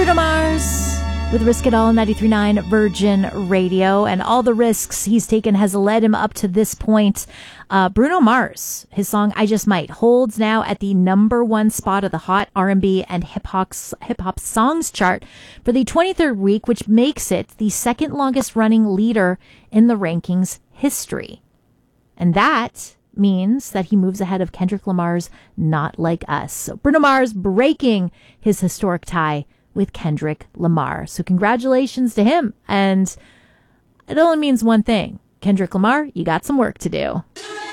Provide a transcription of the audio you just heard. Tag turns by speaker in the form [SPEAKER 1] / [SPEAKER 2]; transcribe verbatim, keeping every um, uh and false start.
[SPEAKER 1] Bruno Mars with Risk It All on ninety-three point nine Virgin Radio, and all the risks he's taken has led him up to this point. Uh, Bruno Mars, his song I Just Might, holds now at the number one spot of the Hot R and B and Hip Hop Hip Hop Songs chart for the twenty-third week, which makes it the second longest running leader in the rankings history. And that means that he moves ahead of Kendrick Lamar's Not Like Us. So Bruno Mars breaking his historic tie with Kendrick Lamar. So congratulations to him. And it only means one thing. Kendrick Lamar, you got some work to do.